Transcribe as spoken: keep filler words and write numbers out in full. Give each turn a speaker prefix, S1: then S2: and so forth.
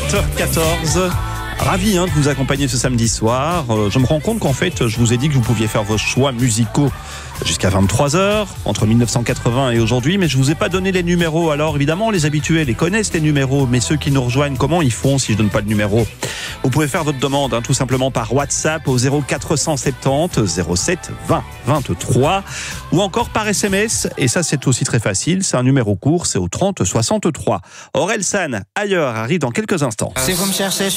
S1: vingt heures quatorze. Ravi hein, de vous accompagner ce samedi soir. Euh, je me rends compte qu'en fait, je vous ai dit que vous pouviez faire vos choix musicaux jusqu'à vingt-trois heures, entre mille neuf cent quatre-vingts et aujourd'hui, mais je vous ai pas donné les numéros. Alors évidemment, les habitués les connaissent les numéros, mais ceux qui nous rejoignent, comment ils font si je donne pas de numéro? Vous pouvez faire votre demande hein, tout simplement par WhatsApp au zéro quatre cent soixante-dix zéro sept vingt vingt-trois ou encore par S M S, et ça c'est aussi très facile, c'est un numéro court, c'est au trente soixante-trois. Orelsan, ailleurs, arrive dans quelques instants.
S2: Si vous me cherchez